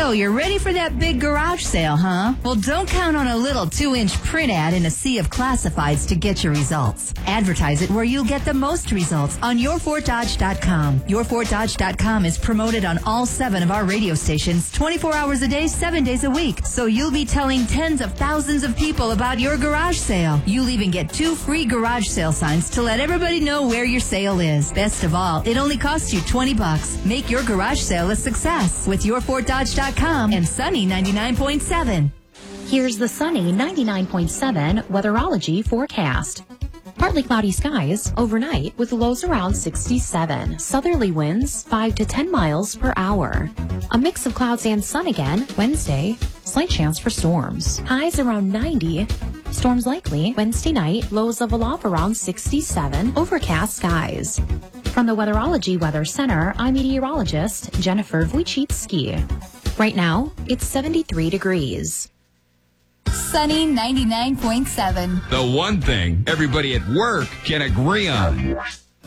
So you're ready for that big garage sale, huh? Well, don't count on a little 2-inch print ad in a sea of classifieds to get your results. Advertise it where you'll get the most results on YourFortDodge.com. YourFortDodge.com is promoted on all 7 of our radio stations 24 hours a day, 7 days a week. So you'll be telling tens of thousands of people about your garage sale. You'll even get 2 free garage sale signs to let everybody know where your sale is. Best of all, it only costs you $20. Make your garage sale a success with YourFortDodge.com and Sunny 99.7. Here's the Sunny 99.7 Weatherology forecast. Partly cloudy skies overnight with lows around 67. Southerly winds 5 to 10 miles per hour. A mix of clouds and sun again Wednesday. Slight chance for storms. Highs around 90. Storms likely Wednesday night. Lows level off around 67. Overcast skies. From the Weatherology Weather Center, I'm meteorologist Jennifer Wojcicki. Right now, it's 73 degrees. Sunny 99.7. The one thing everybody at work can agree on.